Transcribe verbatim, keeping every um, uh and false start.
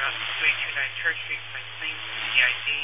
uh, three two nine Church Street, Point Please, E I D